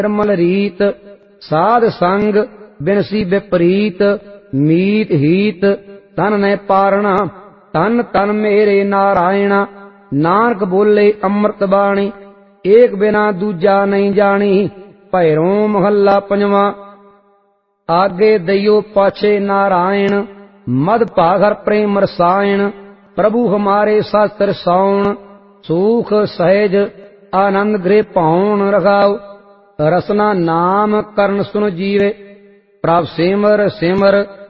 निर्मल रीत साध संग बिनसी विपरीत मीत हीत तन ने पारणा तन तन मेरे नारायण नानक बोले अमृत बाणी एक बिना दूजा नहीं जानी भैरों महला पंजवा आगे दइयो पाछे नारायण मद भागर प्रेम रसायन प्रभु हमारे शास्त्र साउण सुख सहज आनंद गृह पाउन रखाओ रसना नाम करण सुन जीवे प्रभ सिमर सिमर